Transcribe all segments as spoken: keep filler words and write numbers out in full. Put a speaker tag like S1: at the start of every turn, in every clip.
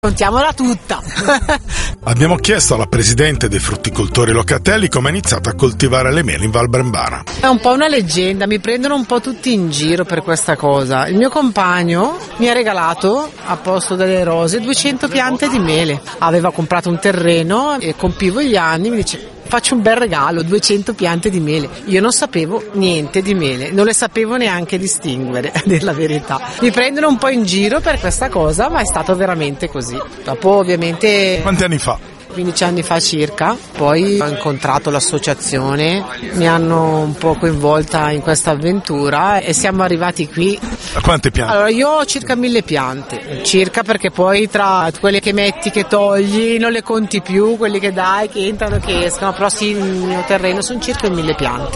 S1: Contiamola tutta.
S2: Abbiamo chiesto alla presidente dei frutticoltori locatelli come ha iniziato a coltivare le mele in Val Brembana.
S1: È un po' una leggenda, mi prendono un po' tutti in giro per questa cosa. Il mio compagno mi ha regalato, a posto delle rose, duecento piante di mele. Aveva comprato un terreno e compivo gli anni, mi dice: faccio un bel regalo, duecento piante di mele. Io non sapevo niente di mele, non le sapevo neanche distinguere, a dir la verità. Mi prendono un po' in giro per questa cosa, ma è stato veramente così. Dopo ovviamente...
S2: Quanti anni fa?
S1: quindici anni fa circa, poi ho incontrato l'associazione, mi hanno un po' coinvolta in questa avventura e siamo arrivati qui.
S2: A quante piante?
S1: Allora io ho circa mille piante, circa, perché poi tra quelle che metti, che togli, non le conti più, quelli che dai, che entrano, che escono, però sì, il mio terreno sono circa mille piante.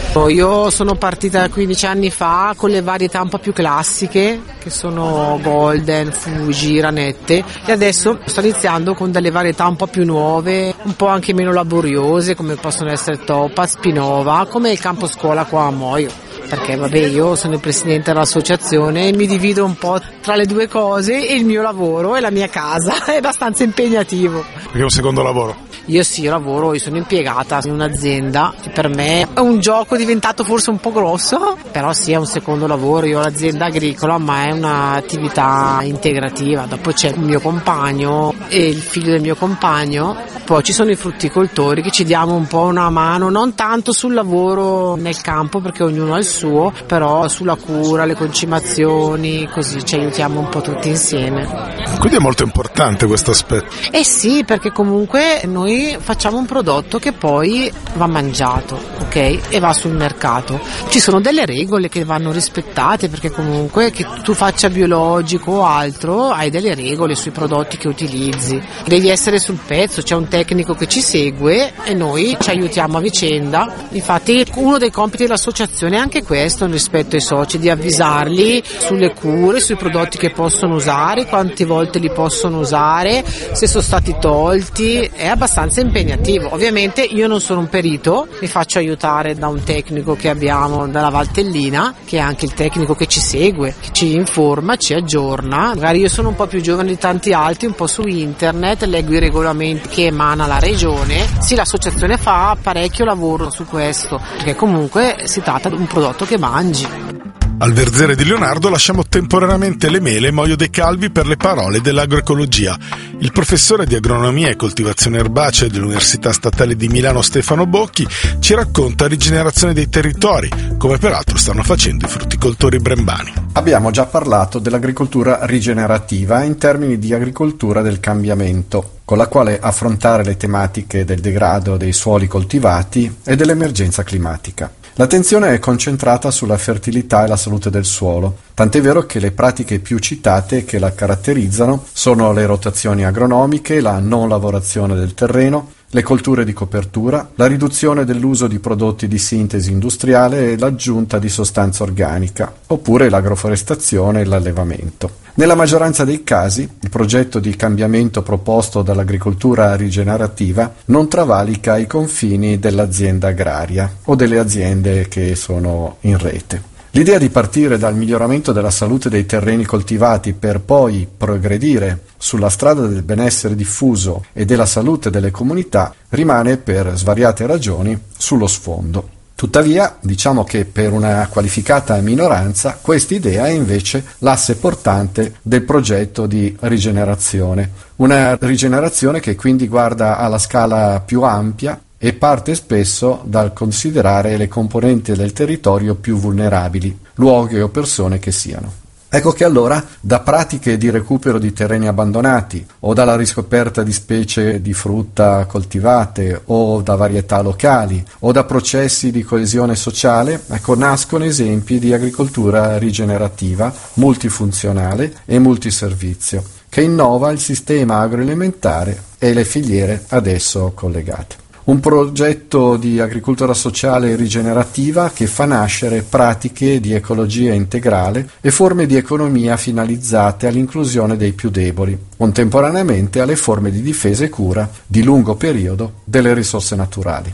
S1: Io sono partita quindici anni fa con le varietà un po' più classiche, che sono Golden, Fuji, Ranette, e adesso sto iniziando con delle varietà un po' più più nuove, un po' anche meno laboriose, come possono essere Topaz, Pinova, come il campo scuola qua a Moio. Perché vabbè, io sono il presidente dell'associazione e mi divido un po' tra le due cose, e il mio lavoro e la mia casa è abbastanza impegnativo.
S2: Perché è un secondo lavoro?
S1: Io sì, lavoro, io sono impiegata in un'azienda e per me è un gioco diventato forse un po' grosso, però sì, è un secondo lavoro. Io ho l'azienda agricola, ma è un'attività integrativa. Dopo c'è il mio compagno e il figlio del mio compagno, poi ci sono i frutticoltori che ci diamo un po' una mano, non tanto sul lavoro nel campo perché ognuno ha il suo, però sulla cura, le concimazioni, così ci aiutiamo un po' tutti insieme.
S2: Quindi è molto importante questo aspetto.
S1: Eh sì, perché comunque noi facciamo un prodotto che poi va mangiato, ok? E va sul mercato. Ci sono delle regole che vanno rispettate, perché comunque che tu faccia biologico o altro, hai delle regole sui prodotti che utilizzi. Devi essere sul pezzo, c'è un tecnico che ci segue e noi ci aiutiamo a vicenda. Infatti uno dei compiti dell'associazione è anche questo rispetto ai soci, di avvisarli sulle cure, sui prodotti che possono usare, quante volte li possono usare, se sono stati tolti. È abbastanza impegnativo. Ovviamente io non sono un perito, mi faccio aiutare da un tecnico che abbiamo dalla Valtellina, che è anche il tecnico che ci segue, che ci informa, ci aggiorna. Magari io sono un po' più giovane di tanti altri, un po' su internet, leggo i regolamenti che emana la regione. Sì, l'associazione fa parecchio lavoro su questo, perché comunque si tratta di un prodotto che mangi.
S2: Al Verzere di Leonardo lasciamo temporaneamente le mele e Moio dei Calvi per le parole dell'agroecologia. Il professore di agronomia e coltivazione erbacea dell'Università Statale di Milano Stefano Bocchi ci racconta rigenerazione dei territori, come peraltro stanno facendo i frutticoltori brembani.
S3: Abbiamo già parlato dell'agricoltura rigenerativa in termini di agricoltura del cambiamento, con la quale affrontare le tematiche del degrado dei suoli coltivati e dell'emergenza climatica. L'attenzione è concentrata sulla fertilità e la salute del suolo, tant'è vero che le pratiche più citate che la caratterizzano sono le rotazioni agronomiche, la non lavorazione del terreno, le colture di copertura, la riduzione dell'uso di prodotti di sintesi industriale e l'aggiunta di sostanza organica, oppure l'agroforestazione e l'allevamento. Nella maggioranza dei casi, il progetto di cambiamento proposto dall'agricoltura rigenerativa non travalica i confini dell'azienda agraria o delle aziende che sono in rete. L'idea di partire dal miglioramento della salute dei terreni coltivati per poi progredire sulla strada del benessere diffuso e della salute delle comunità rimane, per svariate ragioni, sullo sfondo. Tuttavia, diciamo che per una qualificata minoranza quest'idea è invece l'asse portante del progetto di rigenerazione. Una rigenerazione che quindi guarda alla scala più ampia e parte spesso dal considerare le componenti del territorio più vulnerabili, luoghi o persone che siano. Ecco che allora, da pratiche di recupero di terreni abbandonati o dalla riscoperta di specie di frutta coltivate o da varietà locali o da processi di coesione sociale, ecco, nascono esempi di agricoltura rigenerativa, multifunzionale e multiservizio, che innova il sistema agroalimentare e le filiere ad esso collegate. Un progetto di agricoltura sociale rigenerativa che fa nascere pratiche di ecologia integrale e forme di economia finalizzate all'inclusione dei più deboli, contemporaneamente alle forme di difesa e cura di lungo periodo delle risorse naturali.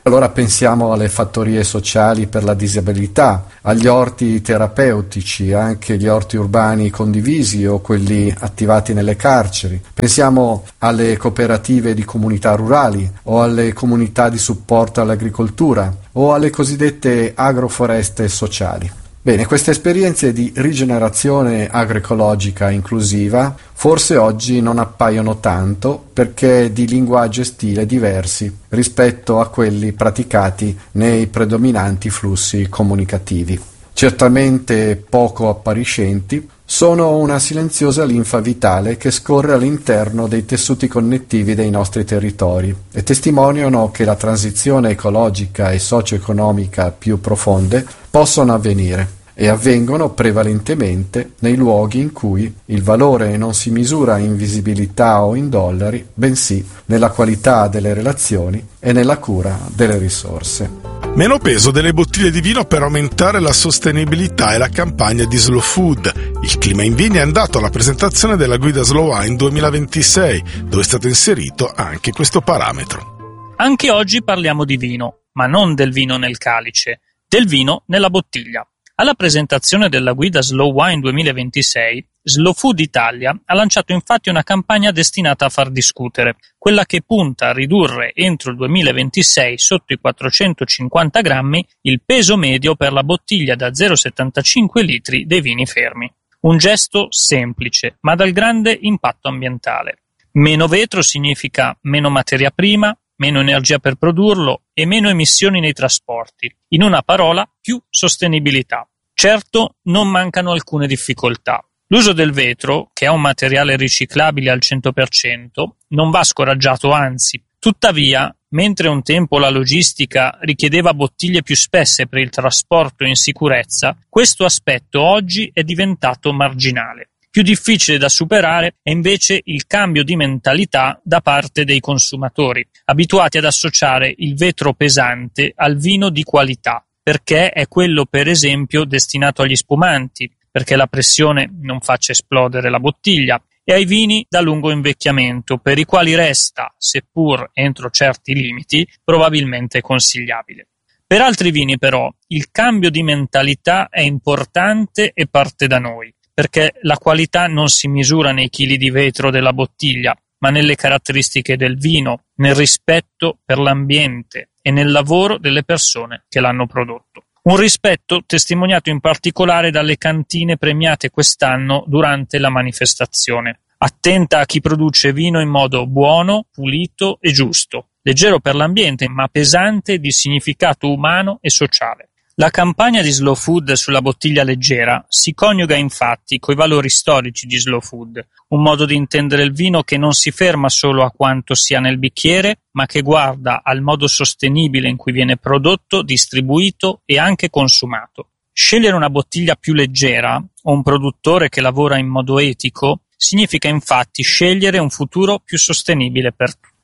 S3: Allora pensiamo alle fattorie sociali per la disabilità, agli orti terapeutici, anche gli orti urbani condivisi o quelli attivati nelle carceri. Pensiamo alle cooperative di comunità rurali o alle comunità di supporto all'agricoltura o alle cosiddette agroforeste sociali. Bene, queste esperienze di rigenerazione agroecologica inclusiva forse oggi non appaiono tanto perché di linguaggio e stile diversi rispetto a quelli praticati nei predominanti flussi comunicativi. Certamente poco appariscenti, sono una silenziosa linfa vitale che scorre all'interno dei tessuti connettivi dei nostri territori e testimoniano che la transizione ecologica e socio-economica più profonde possono avvenire e avvengono prevalentemente nei luoghi in cui il valore non si misura in visibilità o in dollari, bensì nella qualità delle relazioni e nella cura delle risorse.
S2: Meno peso delle bottiglie di vino per aumentare la sostenibilità e la campagna di Slow Food. Il Clima in Vigna è andato alla presentazione della guida Slow Wine duemilaventisei, dove è stato inserito anche questo parametro.
S4: Anche oggi parliamo di vino, ma non del vino nel calice, del vino nella bottiglia. Alla presentazione della guida Slow Wine duemilaventisei, Slow Food Italia ha lanciato infatti una campagna destinata a far discutere, quella che punta a ridurre entro il duemilaventisei sotto i quattrocentocinquanta grammi il peso medio per la bottiglia da zero virgola settantacinque litri dei vini fermi. Un gesto semplice, ma dal grande impatto ambientale. Meno vetro significa meno materia prima, meno energia per produrlo e meno emissioni nei trasporti. In una parola, più sostenibilità. Certo, non mancano alcune difficoltà. L'uso del vetro, che è un materiale riciclabile al cento per cento, non va scoraggiato, anzi. Tuttavia, mentre un tempo la logistica richiedeva bottiglie più spesse per il trasporto in sicurezza, questo aspetto oggi è diventato marginale. Più difficile da superare è invece il cambio di mentalità da parte dei consumatori, abituati ad associare il vetro pesante al vino di qualità, perché è quello per esempio destinato agli spumanti, perché la pressione non faccia esplodere la bottiglia, e ai vini da lungo invecchiamento, per i quali resta, seppur entro certi limiti, probabilmente consigliabile. Per altri vini però il cambio di mentalità è importante e parte da noi, perché la qualità non si misura nei chili di vetro della bottiglia, ma nelle caratteristiche del vino, nel rispetto per l'ambiente e nel lavoro delle persone che l'hanno prodotto. Un rispetto testimoniato in particolare dalle cantine premiate quest'anno durante la manifestazione. Attenta a chi produce vino in modo buono, pulito e giusto, leggero per l'ambiente, ma pesante di significato umano e sociale. La campagna di Slow Food sulla bottiglia leggera si coniuga infatti coi valori storici di Slow Food, un modo di intendere il vino che non si ferma solo a quanto sia nel bicchiere, ma che guarda al modo sostenibile in cui viene prodotto, distribuito e anche consumato. Scegliere una bottiglia più leggera o un produttore che lavora in modo etico significa infatti scegliere un futuro più sostenibile per tutti.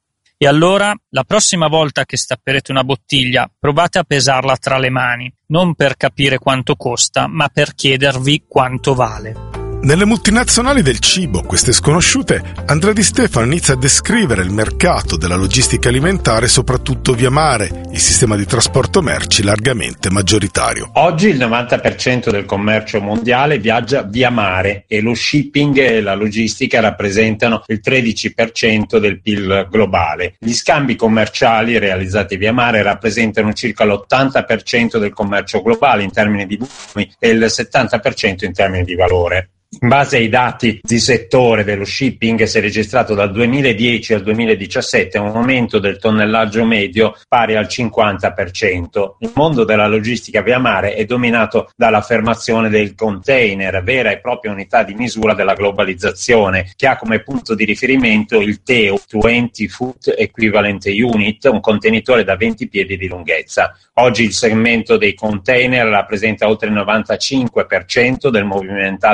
S4: E allora, la prossima volta che stapperete una bottiglia, provate a pesarla tra le mani, non per capire quanto costa, ma per chiedervi quanto vale.
S2: Nelle multinazionali del cibo, queste sconosciute, Andrea Di Stefano inizia a descrivere il mercato della logistica alimentare soprattutto via mare, il sistema di trasporto merci largamente maggioritario.
S5: Oggi il novanta per cento del commercio mondiale viaggia via mare e lo shipping e la logistica rappresentano il tredici per cento del P I L globale. Gli scambi commerciali realizzati via mare rappresentano circa l'ottanta per cento del commercio globale in termini di volumi e il settanta per cento in termini di valore. In base ai dati di settore dello shipping si è registrato dal duemiladieci al duemiladiciassette un aumento del tonnellaggio medio pari al cinquanta per cento. Il mondo della logistica via mare è dominato dall'affermazione del container, vera e propria unità di misura della globalizzazione, che ha come punto di riferimento il T E U, venti Foot Equivalent Unit, un contenitore da venti piedi di lunghezza. Oggi il segmento dei container rappresenta oltre il novantacinque per cento del movimentato giornaliero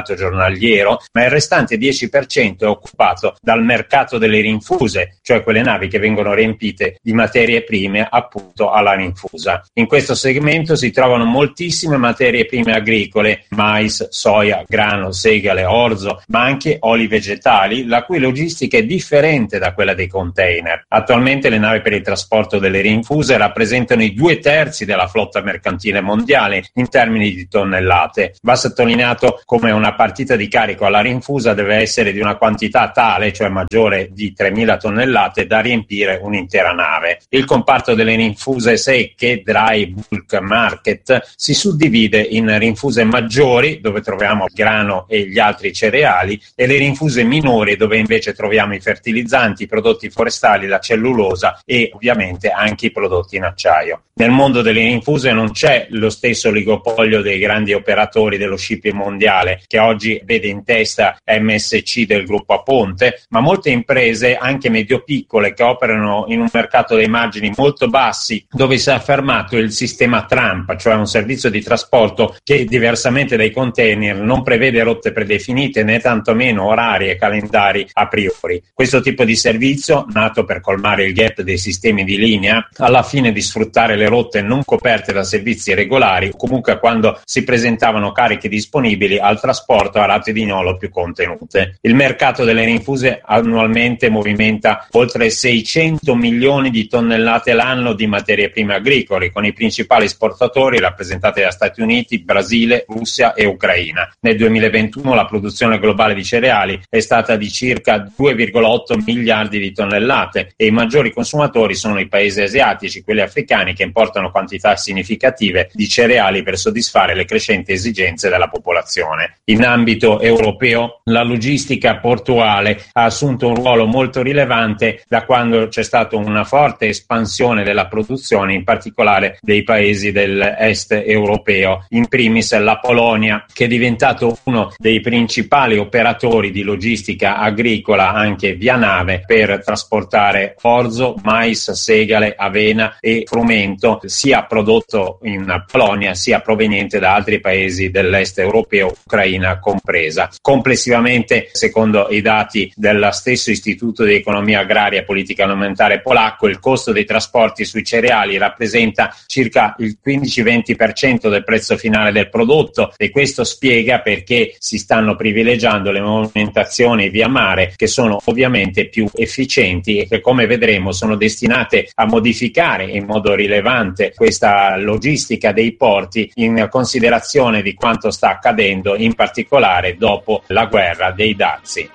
S5: giornaliero, ma il restante dieci per cento è occupato dal mercato delle rinfuse, cioè quelle navi che vengono riempite di materie prime appunto alla rinfusa. In questo segmento si trovano moltissime materie prime agricole, mais, soia, grano, segale, orzo, ma anche oli vegetali, la cui logistica è differente da quella dei container. Attualmente le navi per il trasporto delle rinfuse rappresentano i due terzi della flotta mercantile mondiale in termini di tonnellate. Va sottolineato come una partita di carico alla rinfusa deve essere di una quantità tale, cioè maggiore di tremila tonnellate, da riempire un'intera nave. Il comparto delle rinfuse secche, dry bulk market, si suddivide in rinfuse maggiori, dove troviamo il grano e gli altri cereali, e le rinfuse minori, dove invece troviamo i fertilizzanti, i prodotti forestali, la cellulosa e ovviamente anche i prodotti in acciaio. Nel mondo delle rinfuse non c'è lo stesso oligopolio dei grandi operatori dello shipping mondiale, che oggi vede in testa M S C del gruppo Aponte, ma molte imprese, anche medio-piccole, che operano in un mercato dei margini molto bassi, dove si è affermato il sistema Trump, cioè un servizio di trasporto che, diversamente dai container, non prevede rotte predefinite né tantomeno orari e calendari a priori. Questo tipo di servizio, nato per colmare il gap dei sistemi di linea, alla fine di sfruttare le rotte non coperte da servizi regolari, o comunque quando si presentavano cariche disponibili al trasporto a rate di nolo più contenute. Il mercato delle rinfuse annualmente movimenta oltre seicento milioni di tonnellate l'anno di materie prime agricole, con i principali esportatori rappresentati da Stati Uniti, Brasile, Russia e Ucraina. Nel duemilaventuno la produzione globale di cereali è stata di circa due virgola otto miliardi di tonnellate e i maggiori consumatori sono i paesi asiatici, quelli africani, che importano quantità significative di cereali per soddisfare le crescenti esigenze della popolazione. In ambito europeo la logistica portuale ha assunto un ruolo molto rilevante da quando c'è stata una forte espansione della produzione, in particolare dei paesi dell'est europeo, in primis la Polonia, che è diventato uno dei principali operatori di logistica agricola anche via nave per trasportare orzo, mais, segale, avena e frumento, sia prodotto in Polonia sia proveniente da altri paesi dell'est europeo, Ucraina compresa. Complessivamente, secondo i dati dello stesso Istituto di Economia Agraria e Politica Alimentare polacco, il costo dei trasporti sui cereali rappresenta circa il quindici-venti per cento del prezzo finale del prodotto, e questo spiega perché si stanno privilegiando le movimentazioni via mare, che sono ovviamente più efficienti e che, come vedremo, sono destinate a modificare in modo rilevante questa logistica dei porti, in considerazione di quanto sta accadendo in particolare dopo la guerra dei dazi.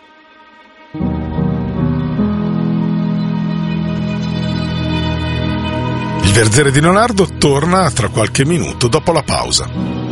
S2: Il Verzere di Leonardo torna tra qualche minuto dopo la pausa.